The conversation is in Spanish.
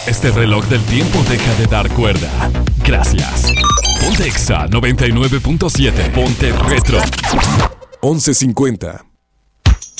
Este reloj del tiempo deja de dar cuerda. Gracias. Ponte Exa 99.7. Ponte retro. 11:50.